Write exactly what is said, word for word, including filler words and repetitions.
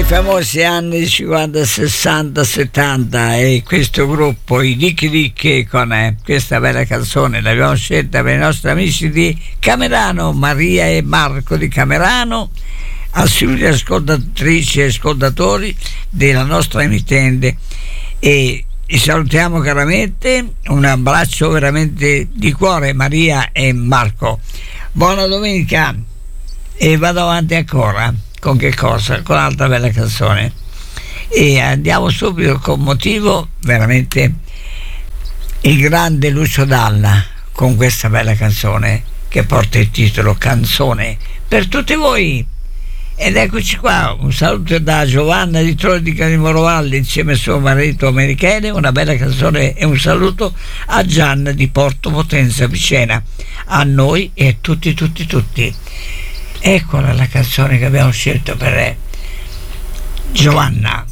famosi anni cinquanta, sessanta, settanta, e questo gruppo, i Dick Dick, con eh, questa bella canzone l'abbiamo scelta per i nostri amici di Camerano, Maria e Marco di Camerano, assoluti ascoltatrici e ascoltatori della nostra emittente, e li salutiamo caramente. Un abbraccio veramente di cuore, Maria e Marco. Buona domenica, e vado avanti ancora. Con che cosa? Con un'altra bella canzone, e andiamo subito con motivo veramente il grande Lucio Dalla, con questa bella canzone che porta il titolo Canzone per tutti voi. Ed eccoci qua, un saluto da Giovanna di Troia di Canimorovalli insieme a suo marito Michele, una bella canzone, e un saluto a Gianna di Porto Potenza Vicena, a noi e a tutti tutti tutti. Eccola la canzone che abbiamo scelto per Giovanna.